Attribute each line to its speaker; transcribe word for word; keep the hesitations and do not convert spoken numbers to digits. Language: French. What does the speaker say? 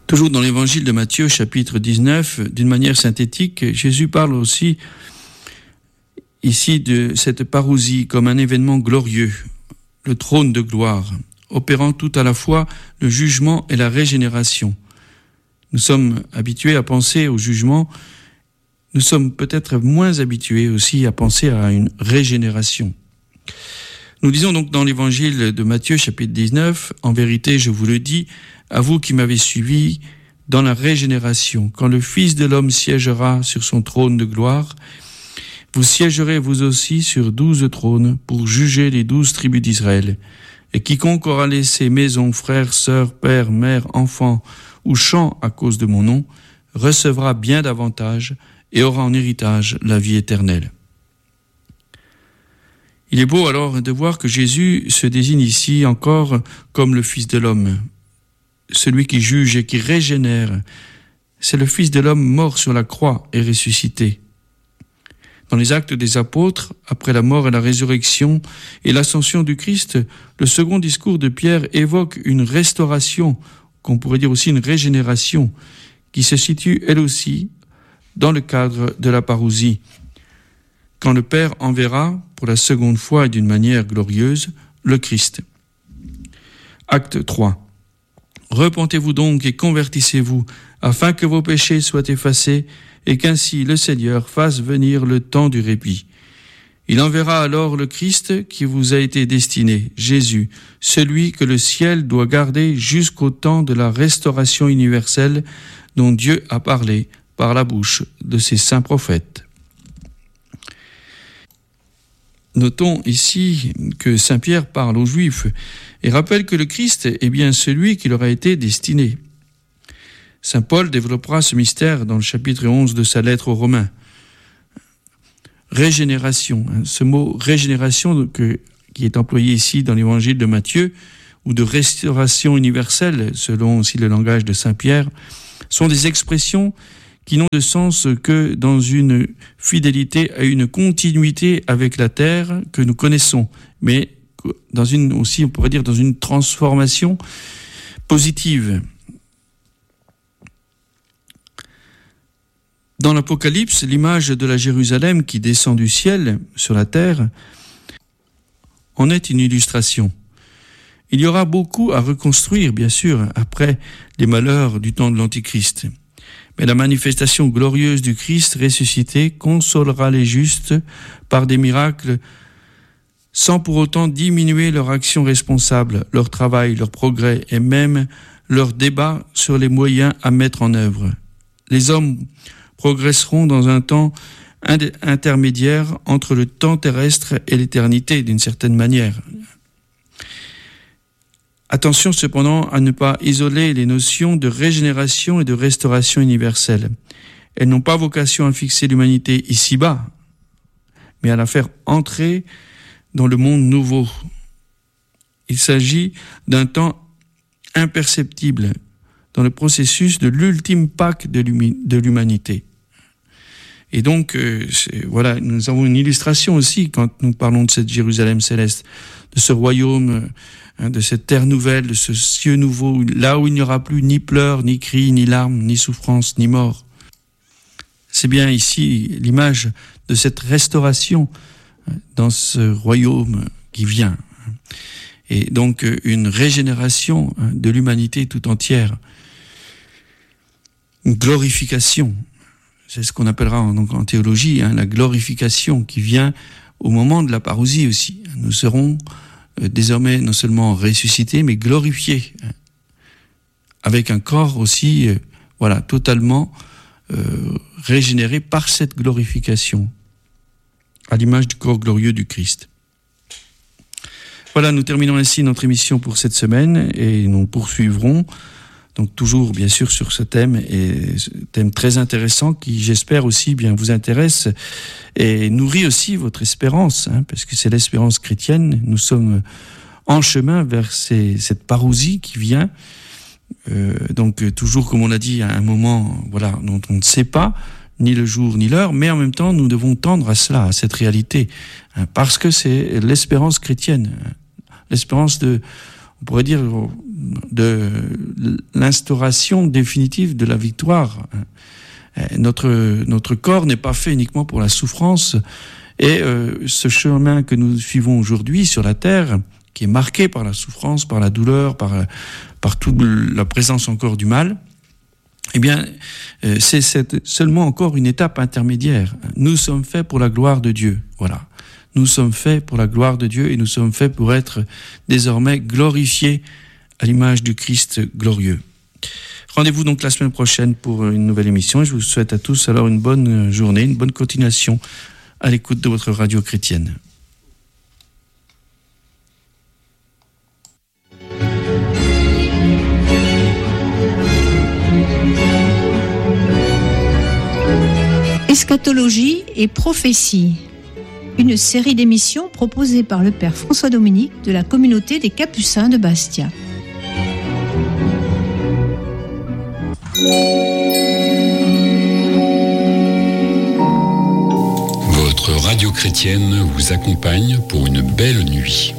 Speaker 1: Toujours dans l'évangile de Matthieu, chapitre dix-neuf, d'une manière synthétique, Jésus parle aussi ici de cette parousie comme un événement glorieux, le trône de gloire, opérant tout à la fois le jugement et la régénération. Nous sommes habitués à penser au jugement, nous sommes peut-être moins habitués aussi à penser à une régénération. Nous lisons donc dans l'évangile de Matthieu, chapitre dix-neuf, « En vérité, je vous le dis, à vous qui m'avez suivi, dans la régénération, quand le Fils de l'homme siégera sur son trône de gloire, vous siégerez vous aussi sur douze trônes pour juger les douze tribus d'Israël. Et quiconque aura laissé maison, frères, sœurs, père, mère, enfants ou champs à cause de mon nom, recevra bien davantage et aura en héritage la vie éternelle. » Il est beau alors de voir que Jésus se désigne ici encore comme le Fils de l'homme, celui qui juge et qui régénère. C'est le Fils de l'homme mort sur la croix et ressuscité. Dans les Actes des Apôtres, après la mort et la résurrection et l'ascension du Christ, le second discours de Pierre évoque une restauration, qu'on pourrait dire aussi une régénération, qui se situe elle aussi dans le cadre de la parousie. Quand le Père enverra, pour la seconde fois et d'une manière glorieuse, le Christ. Acte trois. Repentez-vous donc et convertissez-vous, afin que vos péchés soient effacés, et qu'ainsi le Seigneur fasse venir le temps du répit. Il enverra alors le Christ qui vous a été destiné, Jésus, celui que le ciel doit garder jusqu'au temps de la restauration universelle dont Dieu a parlé par la bouche de ses saints prophètes. Notons ici que saint Pierre parle aux Juifs et rappelle que le Christ est bien celui qui leur a été destiné. Saint Paul développera ce mystère dans le chapitre onze de sa lettre aux Romains. Régénération, ce mot régénération que, qui est employé ici dans l'évangile de Matthieu, ou de restauration universelle, selon aussi le langage de saint Pierre, sont des expressions qui n'ont de sens que dans une fidélité à une continuité avec la terre que nous connaissons, mais dans une aussi, on pourrait dire, dans une transformation positive. Dans l'Apocalypse, l'image de la Jérusalem qui descend du ciel sur la terre en est une illustration. Il y aura beaucoup à reconstruire, bien sûr, après les malheurs du temps de l'Antichrist. Mais la manifestation glorieuse du Christ ressuscité consolera les justes par des miracles sans pour autant diminuer leur action responsable, leur travail, leur progrès et même leur débat sur les moyens à mettre en œuvre. Les hommes progresseront dans un temps intermédiaire entre le temps terrestre et l'éternité, d'une certaine manière. Attention cependant à ne pas isoler les notions de régénération et de restauration universelle. Elles n'ont pas vocation à fixer l'humanité ici-bas, mais à la faire entrer dans le monde nouveau. Il s'agit d'un temps imperceptible dans le processus de l'ultime Pâque de l'humanité. Et donc, euh, voilà, nous avons une illustration aussi quand nous parlons de cette Jérusalem céleste, de ce royaume, hein, de cette terre nouvelle, de ce cieux nouveau, là où il n'y aura plus ni pleurs, ni cris, ni larmes, ni souffrances, ni mort. C'est bien ici l'image de cette restauration dans ce royaume qui vient. Et donc une régénération de l'humanité tout entière, une glorification. C'est ce qu'on appellera en, donc en théologie, hein, la glorification qui vient au moment de la parousie aussi. Nous serons euh, désormais non seulement ressuscités, mais glorifiés, hein, avec un corps aussi, euh, voilà, totalement euh, régénéré par cette glorification, à l'image du corps glorieux du Christ. Voilà, nous terminons ainsi notre émission pour cette semaine et nous poursuivrons. Donc toujours bien sûr sur ce thème, et ce thème très intéressant qui j'espère aussi bien vous intéresse et nourrit aussi votre espérance, hein, parce que c'est l'espérance chrétienne. Nous sommes en chemin vers ces, cette parousie qui vient. Euh, donc toujours comme on l'a dit à un moment, voilà, dont on ne sait pas ni le jour ni l'heure, mais en même temps nous devons tendre à cela, à cette réalité, hein, parce que c'est l'espérance chrétienne, hein, l'espérance de on pourrait dire, de l'instauration définitive de la victoire. Notre, notre corps n'est pas fait uniquement pour la souffrance, et euh, ce chemin que nous suivons aujourd'hui sur la terre, qui est marqué par la souffrance, par la douleur, par, par toute la présence encore du mal, eh bien, euh, c'est cette, seulement encore une étape intermédiaire. Nous sommes faits pour la gloire de Dieu, voilà. Nous sommes faits pour la gloire de Dieu, et nous sommes faits pour être désormais glorifiés à l'image du Christ glorieux. Rendez-vous donc la semaine prochaine pour une nouvelle émission. Je vous souhaite à tous alors une bonne journée, une bonne continuation à l'écoute de votre radio chrétienne.
Speaker 2: Eschatologie et prophétie, une série d'émissions proposée par le Père François Dominique de la communauté des Capucins de Bastia.
Speaker 3: Votre radio chrétienne vous accompagne pour une belle nuit.